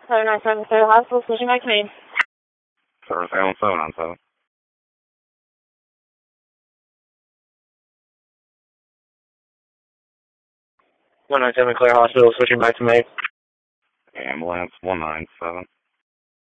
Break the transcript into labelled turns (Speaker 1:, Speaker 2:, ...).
Speaker 1: 797 Clear Hospital, switching back to me.
Speaker 2: Service 797.
Speaker 1: 197 Clear Hospital, switching back to me.
Speaker 2: Ambulance 197.